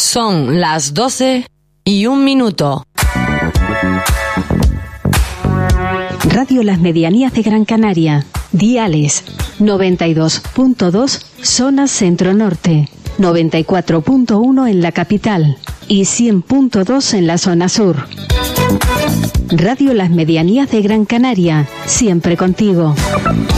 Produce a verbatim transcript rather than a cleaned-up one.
Son las doce y un minuto. Radio Las Medianías de Gran Canaria. Diales noventa y dos punto dos, zona centro-norte, noventa y cuatro punto uno en la capital y cien punto dos en la zona sur. Radio Las Medianías de Gran Canaria, siempre contigo.